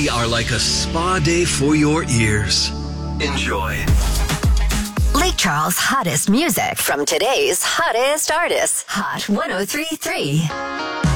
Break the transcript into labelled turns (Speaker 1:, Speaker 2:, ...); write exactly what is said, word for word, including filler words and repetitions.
Speaker 1: We are like a spa day for your ears. Enjoy.
Speaker 2: Lake Charles' hottest music from today's hottest artists. Hot one oh three point three.